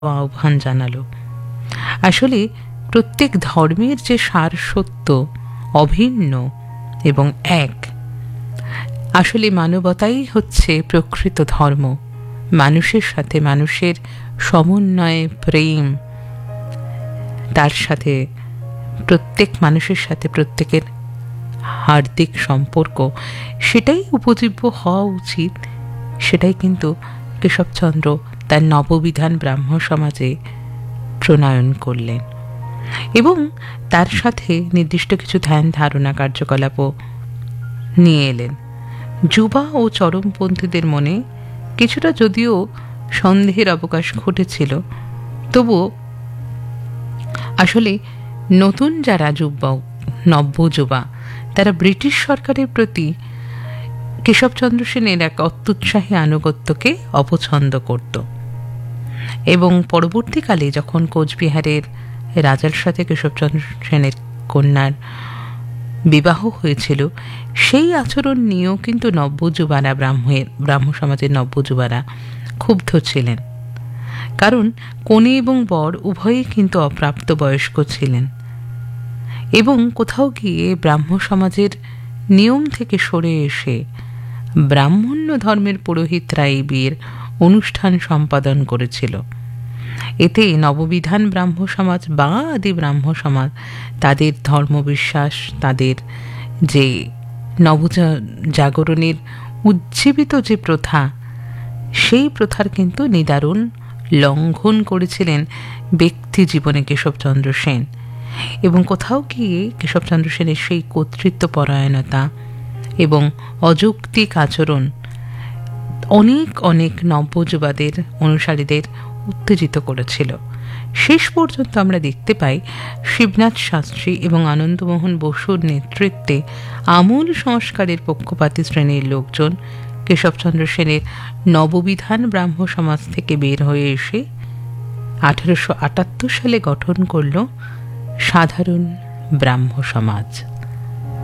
আহ্বান জানালো। আসলে প্রত্যেক ধর্মের যে সার সত্য, অভিন্ন এবং এক, আসলে মানবতাই হচ্ছে প্রকৃত ধর্ম। মানুষের সাথে মানুষের সমন্বয়ে প্রেম, তার সাথে প্রত্যেক মানুষের সাথে প্রত্যেকের হার্দিক সম্পর্ক, সেটাই উপজীব্য হওয়া উচিত। সেটাই কিন্তু কেশবচন্দ্র তার নববিধান ব্রাহ্ম সমাজে প্রণয়ন করলেন এবং তার সাথে নির্দিষ্ট কিছু ধ্যান ধারণা কার্যকলাপও নিয়ে এলেন। যুবা ও চরমপন্থীদের মনে কিছুটা যদিও সন্দেহের অবকাশ ঘটেছিল, তবুও আসলে নতুন যারা যুবক, নব্যযুবা, তারা ব্রিটিশ সরকারের প্রতি কেশবচন্দ্র সেনের এক অত্যুৎসাহী আনুগত্যকে অপছন্দ করত এবং পরবর্তীকালে যখন কোচবিহারের রাজার সাথে কেশবচন্দ্র সেনের কন্যার বিবাহ হয়েছিল, সেই আচরণ নিয়েও কিন্তু নব্যযুবারা, ব্রাহ্ম সমাজের নব্যযুবারা ক্ষুব্ধ ছিলেন। কারণ কনে এবং বর উভয়েই কিন্তু অপ্রাপ্ত বয়স্ক ছিলেন এবং কোথাও গিয়ে ব্রাহ্ম সমাজের নিয়ম থেকে সরে এসে ব্রাহ্মণ্য ধর্মের পুরোহিতরা এই বিয়ের অনুষ্ঠান সম্পাদন করেছিল। এতে নববিধান ব্রাহ্ম সমাজ বা আদি ব্রাহ্ম সমাজ তাদের ধর্মবিশ্বাস, তাদের যে নবজাগরণের উজ্জীবিত যে প্রথা, সেই প্রথার কিন্তু নিদারুণ লঙ্ঘন করেছিলেন ব্যক্তি জীবনে কেশবচন্দ্র সেন। এবং কোথাও গিয়ে কেশবচন্দ্র সেনের সেই কর্তৃত্ব পরায়ণতা এবং অযৌক্তিক আচরণ অনেক অনেক নব্যযুবাদের অনুসারীদের উত্তেজিত করেছিল। শেষ পর্যন্ত আমরা দেখতে পাই শিবনাথ শাস্ত্রী এবং আনন্দমোহন বসুর নেতৃত্বে আমূল সংস্কারের পক্ষপাতী শ্রেণীর লোকজন কেশবচন্দ্র সেনের নববিধান ব্রাহ্ম সমাজ থেকে বের হয়ে এসে 1878 সালে গঠন করল সাধারণ ব্রাহ্ম সমাজ।